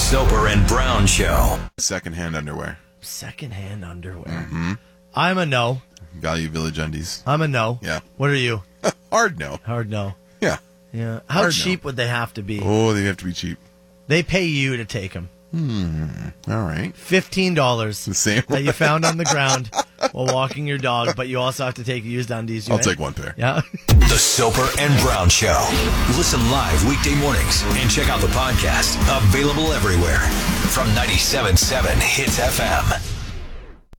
Soper and Brown Show. Secondhand underwear. Secondhand underwear. I'm a no. Value Village undies. I'm a no. Yeah. What are you? Hard no. Hard no. Yeah. Yeah. How Hard cheap would they have to be? Oh, they have to be cheap. They pay you to take them. All right. $15 The same that you found on the ground while walking your dog, but you also have to take used undies. I'll take one pair. Yeah. The Soper and Brown Show. Listen live weekday mornings and check out the podcast. Available everywhere from 97.7 Hits FM.